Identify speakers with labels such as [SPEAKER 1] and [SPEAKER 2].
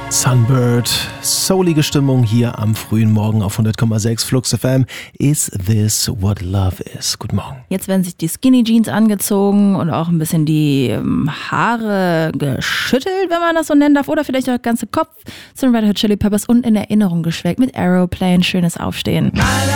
[SPEAKER 1] Sunbird, soulige Stimmung hier am frühen Morgen auf 100,6 Flux FM. Is this what love is? Guten Morgen.
[SPEAKER 2] Jetzt werden sich die Skinny Jeans angezogen und auch ein bisschen die Haare geschüttelt, wenn man das so nennen darf. Oder vielleicht auch der ganze Kopf zu den Red Hot Chili Peppers und in Erinnerung geschwelgt mit Aeroplane. Schönes Aufstehen.